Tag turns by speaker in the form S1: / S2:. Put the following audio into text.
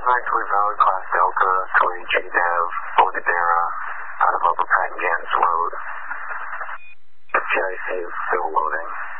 S1: Magdeburg Valley Class Delta, 20 GDev, Bonadera, out of Upper Pat and Gans Road. FTIC is still loading.